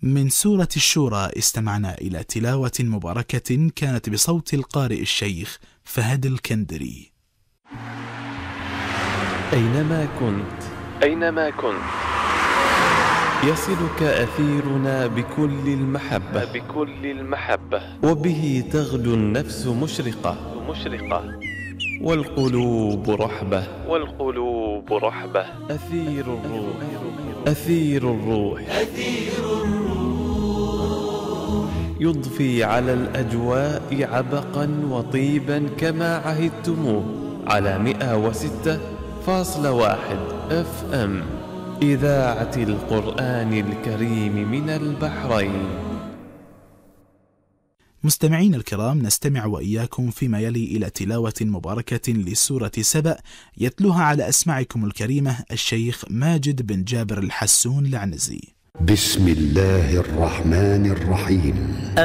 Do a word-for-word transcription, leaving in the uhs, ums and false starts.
من سورة الشورى استمعنا إلى تلاوة مباركة كانت بصوت القارئ الشيخ فهد الكندري. أينما كنت أينما كنت يصلك أثيرنا بكل المحبة بكل المحبة وبه تغدو النفس مشرقة مشرقة والقلوب رحبة والقلوب رحبة. أثير الروح أثير الروح أثير الروح يضفي على الأجواء عبقا وطيبا كما عهدتموه على مئة وستة فاصلة واحد اف ام إذاعة القرآن الكريم من البحرين. مستمعين الكرام، نستمع وإياكم فيما يلي إلى تلاوة مباركة لسورة سبأ يتلوها على أسماعكم الكريمة الشيخ ماجد بن جابر الحسون العنزي. بسم الله الرحمن الرحيم.